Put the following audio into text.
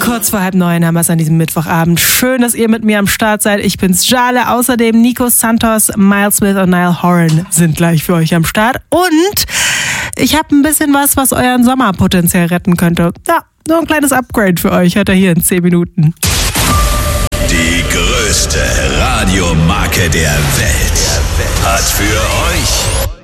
Kurz vor 8:30 haben wir es an diesem Mittwochabend. Schön, dass ihr mit mir am Start seid. Ich bin's, Jale. Außerdem Nico Santos, Miles Smith und Niall Horan sind gleich für euch am Start. Und ich habe ein bisschen was euren Sommer potenziell retten könnte. Ja, so ein kleines Upgrade für euch. Hört ihr hier in 10 Minuten. Die größte Radiomarke der Welt hat für euch